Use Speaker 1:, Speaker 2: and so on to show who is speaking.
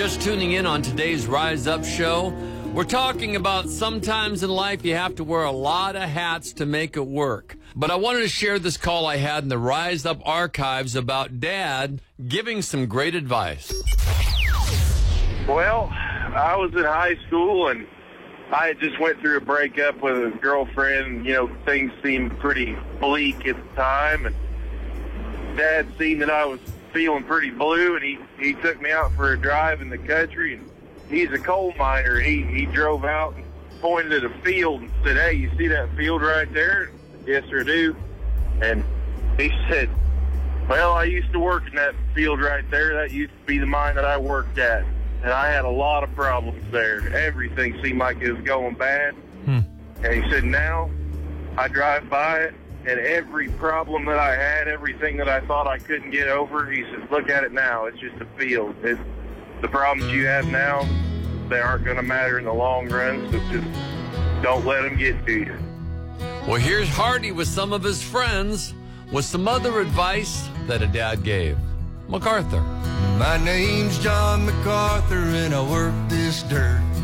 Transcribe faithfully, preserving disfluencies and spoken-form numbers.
Speaker 1: just tuning in on today's Rise Up show, we're talking about sometimes in life you have to wear a lot of hats to make it work. But I wanted to share this call I had in the Rise Up archives about Dad giving some great advice.
Speaker 2: Well, I was in high school and I had just went through a breakup with a girlfriend. You know, things seemed pretty bleak at the time, and Dad seen that I was feeling pretty blue, and he, he took me out for a drive in the country, and he's a coal miner. He, he drove out and pointed at a field and said, "Hey, you see that field right there?" "Yes, sir, I do." And he said, "Well, I used to work in that field right there. That used to be the mine that I worked at. And I had a lot of problems there. Everything seemed like it was going bad." Hmm. And he said, "Now I drive by it, and every problem that I had, everything that I thought I couldn't get over," he said, "look at it now. It's just a field. It's, the problems you have now, they aren't going to matter in the long run, so just don't let them get to you."
Speaker 1: Well, here's Hardy with some of his friends with some other advice that a dad gave. MacArthur.
Speaker 3: My name's John MacArthur, and I work this dirt.